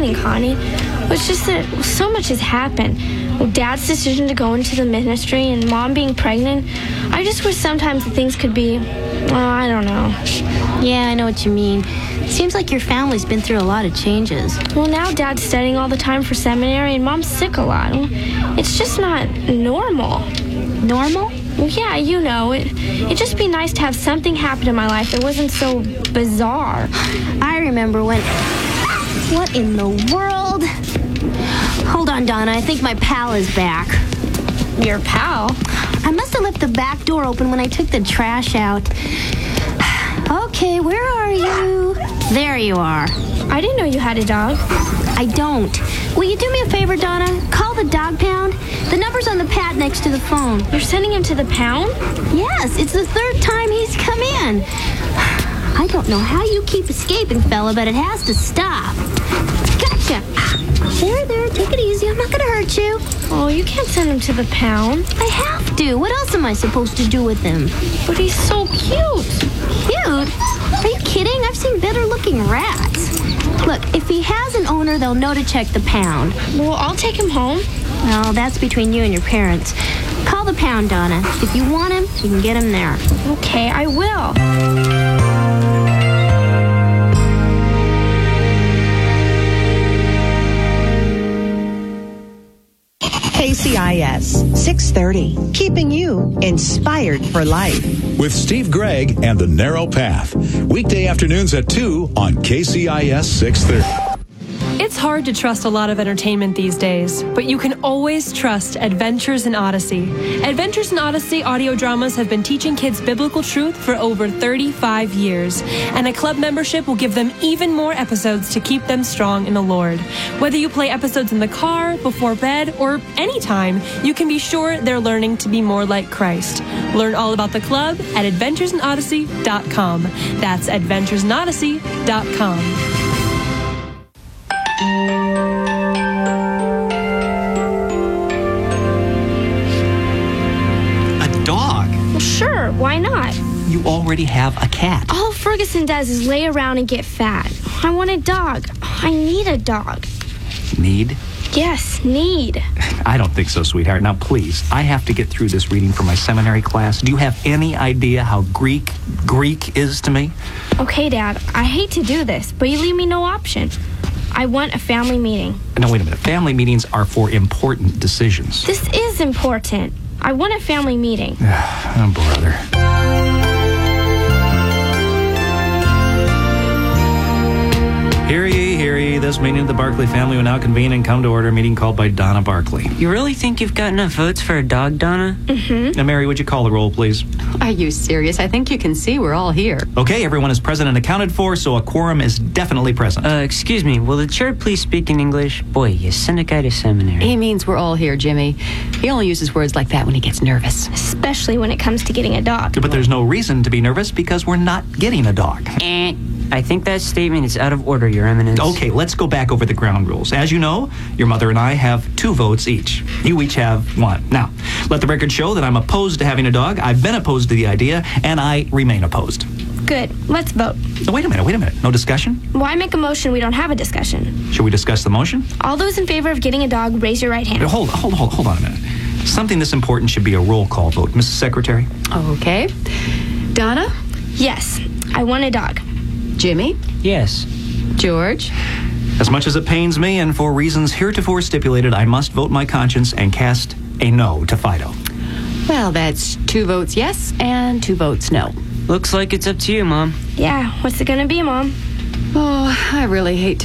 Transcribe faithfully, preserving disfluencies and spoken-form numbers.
complaining, Connie. It's just that so much has happened. Dad's decision to go into the ministry and Mom being pregnant. I just wish sometimes that things could be, oh, I don't know. Yeah, I know what you mean. Seems like your family's been through a lot of changes. Well, now Dad's studying all the time for seminary and Mom's sick a lot. It's just not normal. Normal? Well, yeah, you know, it, it'd just be nice to have something happen in my life that wasn't so bizarre. I remember when... What in the world? Hold on, Donna. I think my pal is back. Your pal? I must have left the back door open when I took the trash out. Okay, where are you? There you are. I didn't know you had a dog. I don't. Will you do me a favor, Donna? Call the dog pound. The number's on the pad next to the phone. You're sending him to the pound? Yes, it's the third time he's come in. I don't know how you keep escaping, fella, but it has to stop. Gotcha. There, there, take it easy. I'm not going to hurt you. Oh, you can't send him to the pound. I have to. What else am I supposed to do with him? But he's so cute. Cute? Are you kidding? I've seen better-looking rats. Look, if he has an owner, they'll know to check the pound. Well, I'll take him home. No, that's between you and your parents. Call the pound, Donna. If you want him, you can get him there. Okay, I will. K C I S six thirty, keeping you inspired for life. With Steve Gregg and The Narrow Path. Weekday afternoons at two on K C I S six thirty. It's hard to trust a lot of entertainment these days, but you can always trust Adventures in Odyssey. Adventures in Odyssey audio dramas have been teaching kids biblical truth for over thirty-five years, and a club membership will give them even more episodes to keep them strong in the Lord. Whether you play episodes in the car, before bed, or anytime, you can be sure they're learning to be more like Christ. Learn all about the club at adventures in odyssey dot com. That's adventures in odyssey dot com. Sure, why not? You already have a cat. All Ferguson does is lay around and get fat. I want a dog. I need a dog. Need? Yes, need. I don't think so, sweetheart. Now, please, I have to get through this reading for my seminary class. Do you have any idea how Greek Greek is to me? Okay, Dad, I hate to do this, but you leave me no option. I want a family meeting. No, wait a minute. Family meetings are for important decisions. This is important. I want a family meeting. Oh, brother. Hear ye, hear ye. This meeting of the Barkley family will now convene and come to order. A meeting called by Donna Barkley. You really think you've got enough votes for a dog, Donna? Mm-hmm. Now, Mary, would you call the roll, please? Are you serious? I think you can see we're all here. Okay, everyone is present and accounted for, so a quorum is definitely present. Uh, excuse me, will the chair please speak in English? Boy, you send a guy to seminary. He means we're all here, Jimmy. He only uses words like that when he gets nervous. Especially when it comes to getting a dog. But there's no reason to be nervous because we're not getting a dog. Eh. I think that statement is out of order, Your Eminence. Okay, let's go back over the ground rules. As you know, your mother and I have two votes each. You each have one. Now, let the record show that I'm opposed to having a dog. I've been opposed to the idea, and I remain opposed. Good. Let's vote. No, wait a minute, wait a minute. No discussion? Why make a motion we don't have a discussion? Should we discuss the motion? All those in favor of getting a dog, raise your right hand. Hold, hold, hold, hold on a minute. Something this important should be a roll call vote. Missus Secretary? Okay. Donna? Yes, I want a dog. Jimmy? Yes. George? As much as it pains me, and for reasons heretofore stipulated, I must vote my conscience and cast a no to Fido. Well, that's two votes yes and two votes no. Looks like it's up to you, Mom. Yeah, what's it gonna be, Mom? Oh, I really hate to